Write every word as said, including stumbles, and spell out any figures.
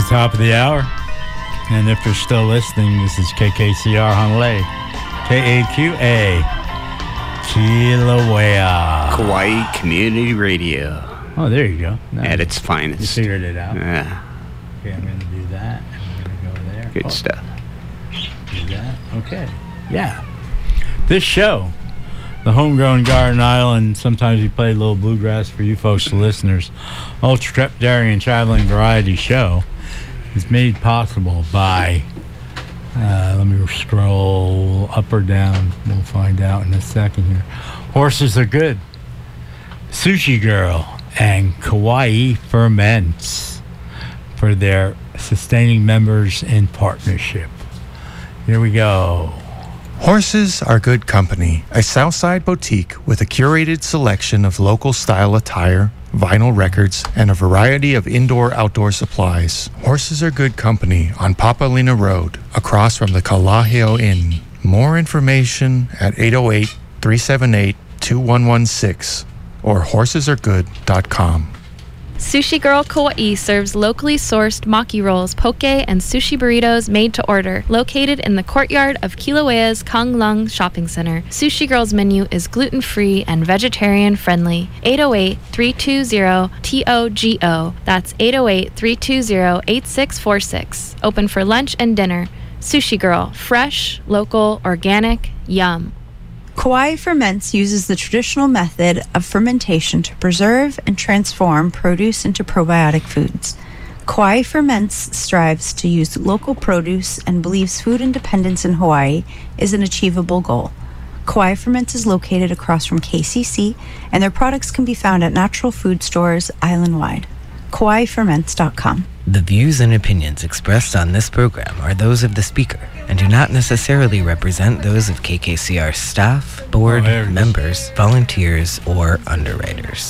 top of the hour. And if you're still listening, this is K K C R Honolulu. K A Q A. Kilauea. Kauai Community Radio. Oh, there you go. Nice. At its finest. You figured it out. Yeah. Okay, I'm going to do that. I'm going to go there. Good oh, stuff. Do that. Okay. Yeah. This show, the Homegrown Garden Island, sometimes we play a little bluegrass for you folks, the listeners, ultra-trepidarian traveling variety show, is made possible by, uh, let me scroll up or down, we'll find out in a second here. Horses Are Good, Sushi Girl, and Kauai Ferments for their sustaining members in partnership. Here we go. Horses Are Good Company, a Southside boutique with a curated selection of local style attire, vinyl records, and a variety of indoor-outdoor supplies. Horses Are Good Company on Papalina Road, across from the Kalaheo Inn. More information at eight oh eight, three seven eight, two one one six or horses are good dot com. Sushi Girl Kauai serves locally sourced maki rolls, poke, and sushi burritos made to order. Located in the courtyard of Kilauea's Konglung Shopping Center, Sushi Girl's menu is gluten-free and vegetarian-friendly. eight oh eight, three two zero, T O G O. That's eight oh eight, three two zero, eight six four six. Open for lunch and dinner. Sushi Girl. Fresh, local, organic, yum. Kauai Ferments uses the traditional method of fermentation to preserve and transform produce into probiotic foods. Kauai Ferments strives to use local produce and believes food independence in Hawaii is an achievable goal. Kauai Ferments is located across from K C C, and their products can be found at natural food stores island-wide. kauai ferments dot com. The views and opinions expressed on this program are those of the speaker and do not necessarily represent those of K K C R staff, board, Oh, members, volunteers, or underwriters.